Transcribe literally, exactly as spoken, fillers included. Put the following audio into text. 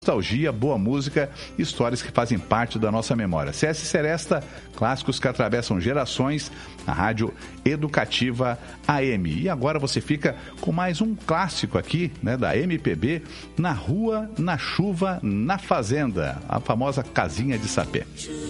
Nostalgia, boa música, histórias que fazem parte da nossa memória. C S Seresta, clássicos que atravessam gerações, a rádio educativa A M. E agora você fica com mais um clássico aqui, né, da M P B, Na Rua, na Chuva, na Fazenda, a famosa Casinha de Sapé.